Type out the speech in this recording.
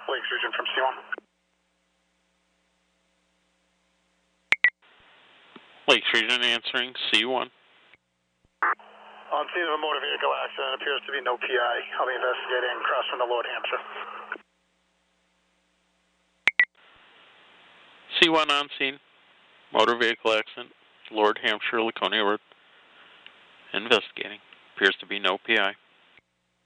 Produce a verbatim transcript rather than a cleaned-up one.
Lakes Region from C one. Lakes Region answering C one. On scene of a motor vehicle accident, appears to be no P I. I'll be investigating across from the Lord Hampshire. C one on scene. Motor vehicle accident. Lord Hampshire, Laconia Road. Investigating. Appears to be no P I.